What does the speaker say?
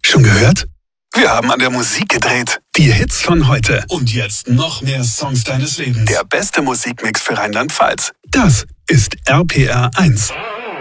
Schon gehört? Wir haben an der Musik gedreht. Die Hits von heute. Und jetzt noch mehr Songs deines Lebens. Der beste Musikmix für Rheinland-Pfalz. Das ist RPR 1.